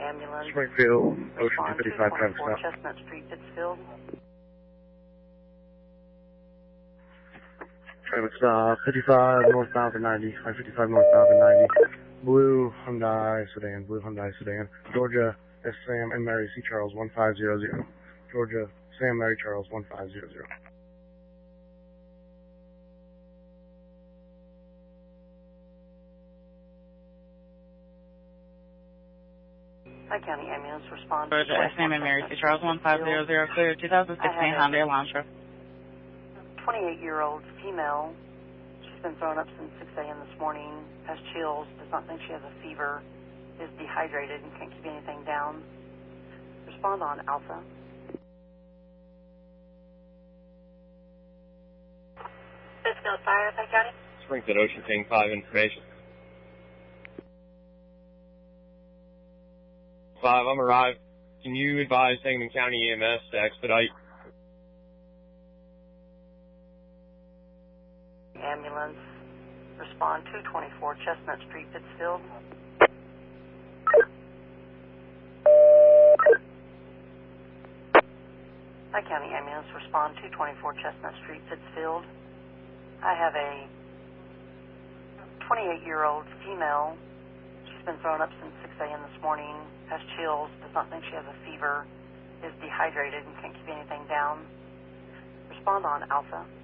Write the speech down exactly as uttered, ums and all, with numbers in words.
ambulance. Springfield, Ocean Respond two fifty-five, traffic two twenty-four stop. Chestnut Street, Pittsfield. Traffic stop, fifty-five northbound for ninety, five fifty-five northbound for ninety. Blue Hyundai sedan, blue Hyundai sedan. Georgia, S. Sam and Mary C. Charles, one five zero zero. Georgia, Sam, Mary Charles, one five zero zero. Hi, County Ambulance. Respond Georgia, to S. Sam and Mary C. Charles, one five zero zero, clear two thousand sixteen Hyundai Elantra. twenty-eight-year-old female. She's been thrown up since six A M this morning, has chills, does not think she has a fever, is dehydrated and can't keep anything down. Respond on Alpha. Pittsfield Fire, F A County. Springfield Ocean King five information. five, I'm arrived. Can you advise Sangamon County E M S to expedite? Ambulance. Respond two twenty-four Chestnut Street, Pittsfield. Hi, County Ambulance. Respond two twenty-four Chestnut Street, Pittsfield. I have a twenty-eight-year-old female. She's been thrown up since six A M this morning, has chills, does not think she has a fever, is dehydrated and can't keep anything down. Respond on Alpha.